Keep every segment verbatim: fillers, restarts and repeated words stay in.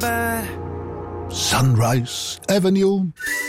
bed. Sunrise Avenue.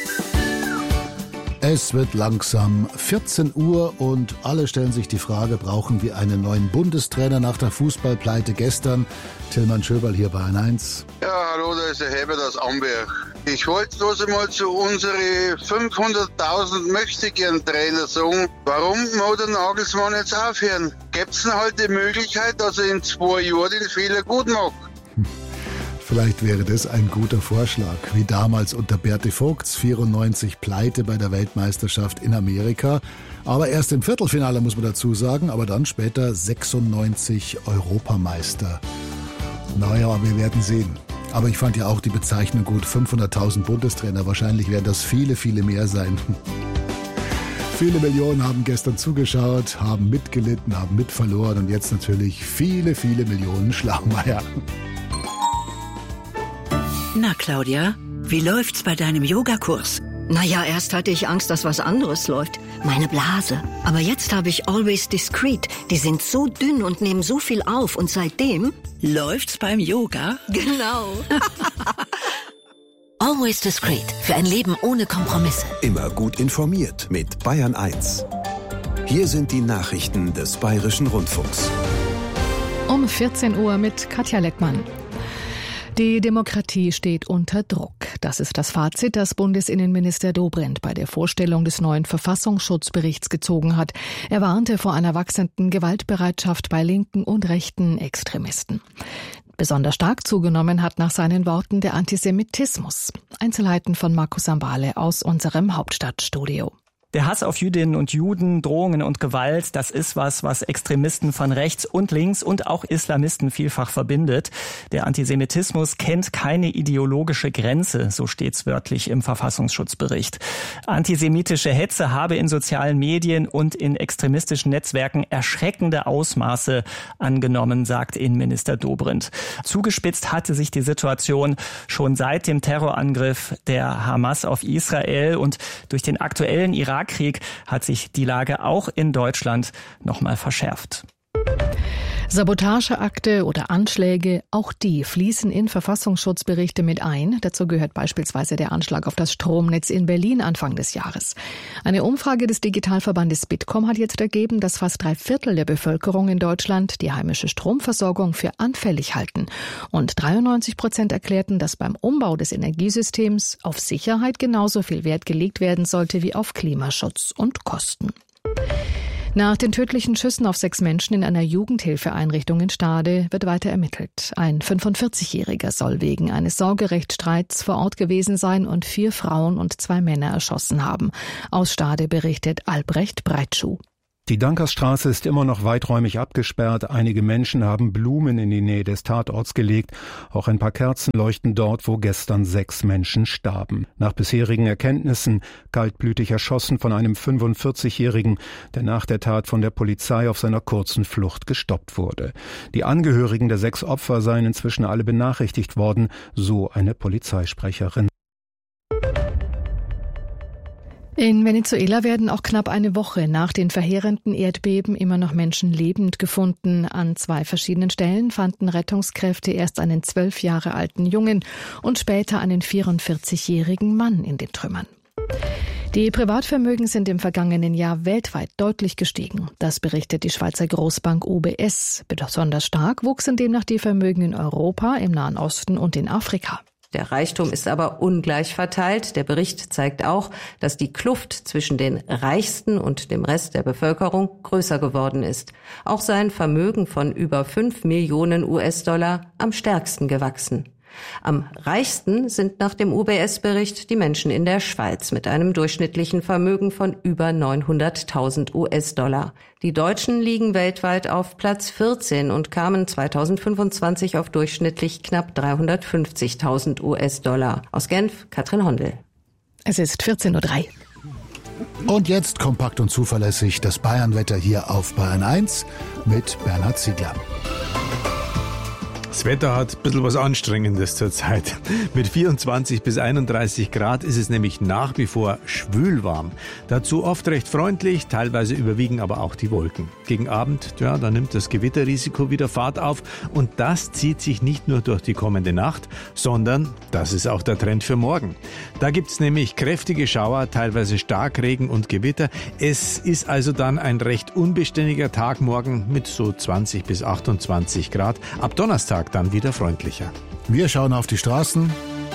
Es wird langsam vierzehn Uhr und alle stellen sich die Frage, brauchen wir einen neuen Bundestrainer nach der Fußballpleite gestern? Tilman Schöberl hier bei N eins. Ja, hallo, da ist der Herbert aus Amberg. Ich wollte bloß einmal zu unseren fünfhunderttausend Möchtegern-Trainer sagen, warum muss der Nagelsmann jetzt aufhören? Gibt's denn halt die Möglichkeit, dass er in zwei Jahren den Fehler gut macht? Vielleicht wäre das ein guter Vorschlag, wie damals unter Berti Vogts, vierundneunzig Pleite bei der Weltmeisterschaft in Amerika. Aber erst im Viertelfinale, muss man dazu sagen, aber dann später sechsundneunzig Europameister. Naja, wir werden sehen. Aber ich fand ja auch die Bezeichnung gut, fünfhunderttausend Bundestrainer. Wahrscheinlich werden das viele, viele mehr sein. Viele Millionen haben gestern zugeschaut, haben mitgelitten, haben mitverloren und jetzt natürlich viele, viele Millionen Schlaumeier. Na, Claudia, wie läuft's bei deinem Yogakurs? Naja, erst hatte ich Angst, dass was anderes läuft. Meine Blase. Aber jetzt habe ich Always Discreet. Die sind so dünn und nehmen so viel auf. Und seitdem... Läuft's beim Yoga? Genau. Always Discreet. Für ein Leben ohne Kompromisse. Immer gut informiert mit Bayern eins. Hier sind die Nachrichten des Bayerischen Rundfunks. Um vierzehn Uhr mit Katja Leckmann. Die Demokratie steht unter Druck. Das ist das Fazit, das Bundesinnenminister Dobrindt bei der Vorstellung des neuen Verfassungsschutzberichts gezogen hat. Er warnte vor einer wachsenden Gewaltbereitschaft bei linken und rechten Extremisten. Besonders stark zugenommen hat nach seinen Worten der Antisemitismus. Einzelheiten von Markus Sambale aus unserem Hauptstadtstudio. Der Hass auf Jüdinnen und Juden, Drohungen und Gewalt, das ist was, was Extremisten von rechts und links und auch Islamisten vielfach verbindet. Der Antisemitismus kennt keine ideologische Grenze, so steht's wörtlich im Verfassungsschutzbericht. Antisemitische Hetze habe in sozialen Medien und in extremistischen Netzwerken erschreckende Ausmaße angenommen, sagt Innenminister Dobrindt. Zugespitzt hatte sich die Situation schon seit dem Terrorangriff der Hamas auf Israel und durch den aktuellen Irak Krieg hat sich die Lage auch in Deutschland nochmal verschärft. Sabotageakte oder Anschläge, auch die fließen in Verfassungsschutzberichte mit ein. Dazu gehört beispielsweise der Anschlag auf das Stromnetz in Berlin Anfang des Jahres. Eine Umfrage des Digitalverbandes Bitkom hat jetzt ergeben, dass fast drei Viertel der Bevölkerung in Deutschland die heimische Stromversorgung für anfällig halten. Und dreiundneunzig Prozent erklärten, dass beim Umbau des Energiesystems auf Sicherheit genauso viel Wert gelegt werden sollte wie auf Klimaschutz und Kosten. Nach den tödlichen Schüssen auf sechs Menschen in einer Jugendhilfeeinrichtung in Stade wird weiter ermittelt. Ein fünfundvierzigjähriger soll wegen eines Sorgerechtsstreits vor Ort gewesen sein und vier Frauen und zwei Männer erschossen haben. Aus Stade berichtet Albrecht Breitschuh. Die Dankersstraße ist immer noch weiträumig abgesperrt. Einige Menschen haben Blumen in die Nähe des Tatorts gelegt. Auch ein paar Kerzen leuchten dort, wo gestern sechs Menschen starben. Nach bisherigen Erkenntnissen kaltblütig erschossen von einem fünfundvierzigjährigen, der nach der Tat von der Polizei auf seiner kurzen Flucht gestoppt wurde. Die Angehörigen der sechs Opfer seien inzwischen alle benachrichtigt worden, so eine Polizeisprecherin. In Venezuela werden auch knapp eine Woche nach den verheerenden Erdbeben immer noch Menschen lebend gefunden. An zwei verschiedenen Stellen fanden Rettungskräfte erst einen zwölf Jahre alten Jungen und später einen vierundvierzigjährigen Mann in den Trümmern. Die Privatvermögen sind im vergangenen Jahr weltweit deutlich gestiegen. Das berichtet die Schweizer Großbank U B S. Besonders stark wuchsen demnach die Vermögen in Europa, im Nahen Osten und in Afrika. Der Reichtum ist aber ungleich verteilt. Der Bericht zeigt auch, dass die Kluft zwischen den Reichsten und dem Rest der Bevölkerung größer geworden ist. Auch sein Vermögen von über fünf Millionen U S-Dollar am stärksten gewachsen. Am reichsten sind nach dem U B S-Bericht die Menschen in der Schweiz mit einem durchschnittlichen Vermögen von über neunhunderttausend U S-Dollar. Die Deutschen liegen weltweit auf Platz vierzehn und kamen zweitausendfünfundzwanzig auf durchschnittlich knapp dreihundertfünfzigtausend U S-Dollar. Aus Genf, Katrin Hondel. Es ist vierzehn Uhr drei. Und jetzt kompakt und zuverlässig das Bayernwetter hier auf Bayern eins mit Bernhard Ziegler. Das Wetter hat ein bisschen was Anstrengendes zurzeit. Mit vierundzwanzig bis einunddreißig Grad ist es nämlich nach wie vor schwülwarm. Dazu oft recht freundlich, teilweise überwiegen aber auch die Wolken. Gegen Abend, ja, da nimmt das Gewitterrisiko wieder Fahrt auf und das zieht sich nicht nur durch die kommende Nacht, sondern das ist auch der Trend für morgen. Da gibt's nämlich kräftige Schauer, teilweise Starkregen und Gewitter. Es ist also dann ein recht unbeständiger Tag morgen mit so zwanzig bis achtundzwanzig Grad. Ab Donnerstag dann wieder freundlicher. Wir schauen auf die Straßen.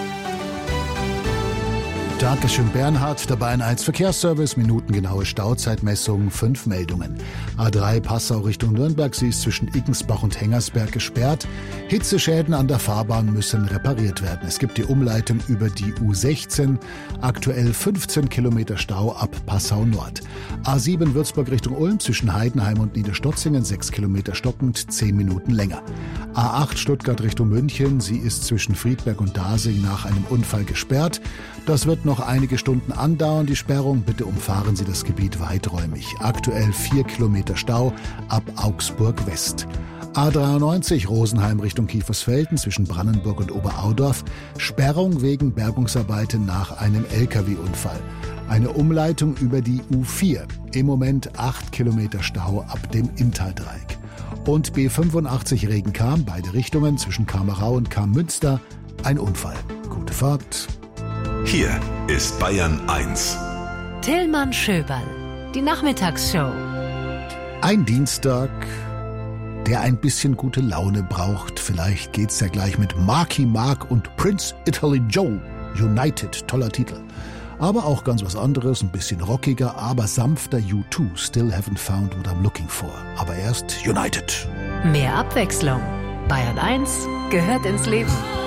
Dankeschön Bernhard, der Bayern eins Verkehrsservice, minutengenaue Stauzeitmessung, fünf Meldungen. A drei Passau Richtung Nürnberg, sie ist zwischen Iggensbach und Hengersberg gesperrt. Hitzeschäden an der Fahrbahn müssen repariert werden. Es gibt die Umleitung über die U sechzehn, aktuell fünfzehn Kilometer Stau ab Passau Nord. A sieben Würzburg Richtung Ulm, zwischen Heidenheim und Niederstotzingen, sechs Kilometer stockend, zehn Minuten länger. A acht Stuttgart Richtung München, sie ist zwischen Friedberg und Dasing nach einem Unfall gesperrt. Das wird noch einige Stunden andauern, die Sperrung. Bitte umfahren Sie das Gebiet weiträumig. Aktuell vier Kilometer Stau ab Augsburg West. A dreiundneunzig Rosenheim Richtung Kiefersfelden zwischen Brandenburg und Oberaudorf. Sperrung wegen Bergungsarbeiten nach einem L K W-Unfall. Eine Umleitung über die U vier. Im Moment acht Kilometer Stau ab dem Inntal-Dreieck. Und B fünfundachtzig Regen-Cham, beide Richtungen zwischen Kamerau und Cham-Münster. Ein Unfall. Gute Fahrt. Hier ist Bayern eins. Tillmann Schöberl, die Nachmittagsshow. Ein Dienstag, der ein bisschen gute Laune braucht. Vielleicht geht's ja gleich mit Marky Mark und Prince Italy Joe. United, toller Titel. Aber auch ganz was anderes, ein bisschen rockiger, aber sanfter. U zwei, Still Haven't Found What I'm Looking For. Aber erst United. Mehr Abwechslung. Bayern eins gehört ins Leben.